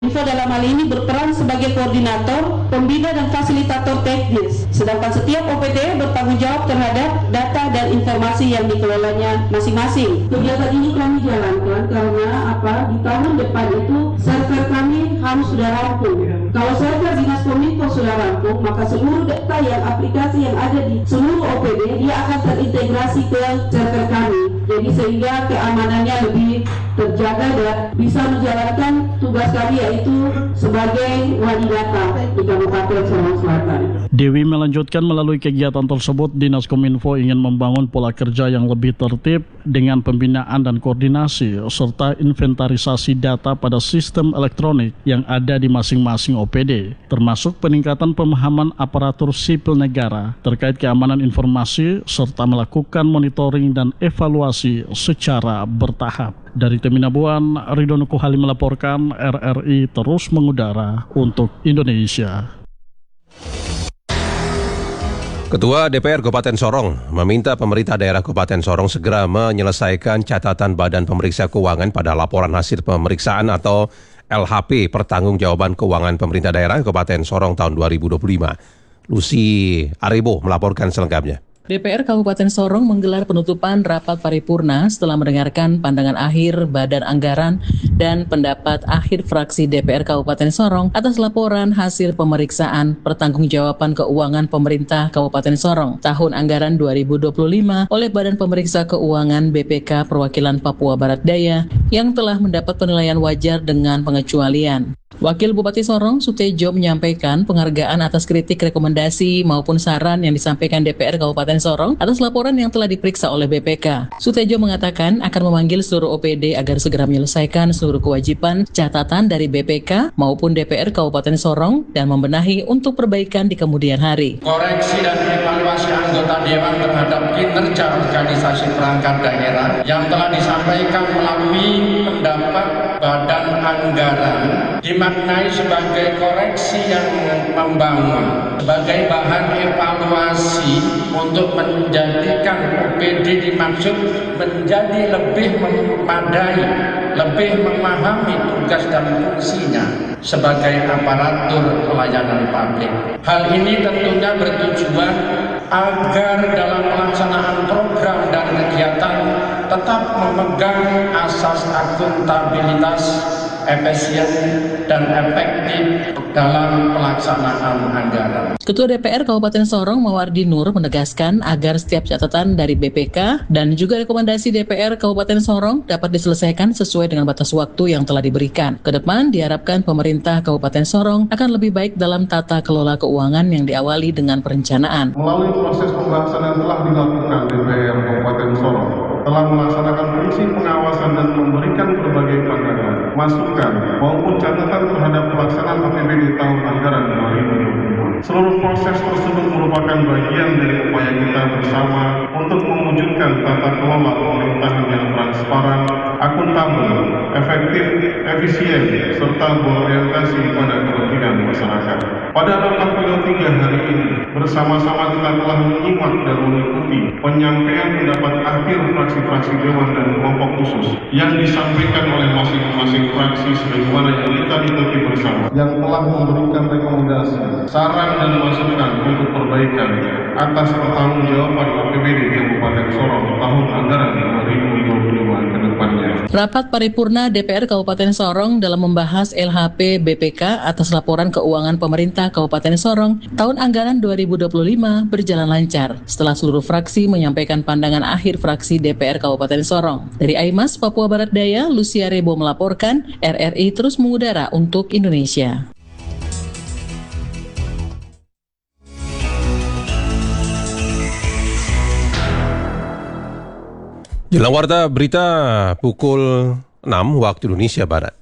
Info dalam hal ini berperan sebagai koordinator, pembina dan fasilitator teknis, sedangkan setiap OPD bertanggung jawab terhadap data dan informasi yang dikelolanya masing-masing. Kegiatan ini kami jalankan karena di tahun depan itu server kami harus sudah rampung. Kalau server Dinas Kominfo sudah rampung, maka seluruh data yang aplikasi yang ada di seluruh OPD dia akan terintegrasi ke server kami. Jadi sehingga keamanannya lebih terjaga dan bisa menjalankan tugas kami yaitu sebagai wali data di Kabupaten Sorong Selatan. Dewi melanjutkan melalui kegiatan tersebut, Dinas Kominfo ingin membangun pola kerja yang lebih tertib dengan pembinaan dan koordinasi serta inventarisasi data pada sistem elektronik yang ada di masing-masing OPD, termasuk peningkatan pemahaman aparatur sipil negara terkait keamanan informasi serta melakukan monitoring dan evaluasi secara bertahap. Dari Teminabuan, Ridwan Kuhali melaporkan, RRI terus mengudara untuk Indonesia. Ketua DPR Kabupaten Sorong meminta pemerintah daerah Kabupaten Sorong segera menyelesaikan catatan Badan Pemeriksa Keuangan pada laporan hasil pemeriksaan atau LHP Pertanggungjawaban Keuangan Pemerintah Daerah Kabupaten Sorong tahun 2025. Lucy Aribo melaporkan selengkapnya. DPR Kabupaten Sorong menggelar penutupan rapat paripurna setelah mendengarkan pandangan akhir Badan Anggaran dan pendapat akhir fraksi DPR Kabupaten Sorong atas laporan hasil pemeriksaan Pertanggungjawaban Keuangan Pemerintah Kabupaten Sorong tahun anggaran 2025 oleh Badan Pemeriksa Keuangan BPK Perwakilan Papua Barat Daya yang telah mendapat penilaian wajar dengan pengecualian. Wakil Bupati Sorong, Sutejo, menyampaikan penghargaan atas kritik, rekomendasi maupun saran yang disampaikan DPR Kabupaten Sorong atas laporan yang telah diperiksa oleh BPK. Sutejo mengatakan akan memanggil seluruh OPD agar segera menyelesaikan seluruh kewajiban catatan dari BPK maupun DPR Kabupaten Sorong dan membenahi untuk perbaikan di kemudian hari. Koreksi dan evaluasi anggota Dewan terhadap kinerja organisasi perangkat daerah yang telah disampaikan melalui pendapat Badan Anggaran dimaknai sebagai koreksi yang membangun, sebagai bahan evaluasi untuk menjadikan OPD dimaksud menjadi lebih memadai, lebih memahami tugas dan fungsinya sebagai aparatur pelayanan publik. Hal ini tentunya bertujuan agar dalam pelaksanaan program dan kegiatan tetap memegang asas akuntabilitas, efisien dan efektif dalam pelaksanaan anggaran. Ketua DPR Kabupaten Sorong Mawardi Nur menegaskan agar setiap catatan dari BPK dan juga rekomendasi DPR Kabupaten Sorong dapat diselesaikan sesuai dengan batas waktu yang telah diberikan. Kedepan diharapkan pemerintah Kabupaten Sorong akan lebih baik dalam tata kelola keuangan yang diawali dengan perencanaan. Melalui proses pembahasan yang telah dilakukan DPR Kabupaten Sorong, telah melaksanakan fungsi pengawasan dan memberikan berbagai pandangan, masukan, maupun catatan terhadap pelaksanaan APBD tahun anggaran 2025. Seluruh proses tersebut merupakan bagian dari upaya kita bersama untuk mewujudkan tata kelola pemerintahan yang transparan, akuntabel, efektif, efisien, serta berorientasi pada kepentingan masyarakat. Pada rapat PLO 3 hari ini, bersama-sama kita telah menyimak dan mengikuti penyampaian pendapat akhir fraksi-fraksi Dewan dan kelompok khusus yang disampaikan oleh masing-masing fraksi sebagaimana yang kita ikuti bersama, yang telah memberikan rekomendasi, saran dan masukan untuk perbaikan atas pertanggungjawaban APBD Kabupaten Sorong tahun anggaran 2025 ke depannya. Rapat paripurna DPR Kabupaten Sorong dalam membahas LHP BPK atas laporan keuangan pemerintah Kabupaten Sorong tahun anggaran 2025 berjalan lancar setelah seluruh fraksi menyampaikan pandangan akhir fraksi DPR Kabupaten Sorong. Dari Aimas, Papua Barat Daya, Lucia Rebo melaporkan, RRI terus mengudara untuk Indonesia. Jelang warta berita pukul 6 waktu Indonesia Barat.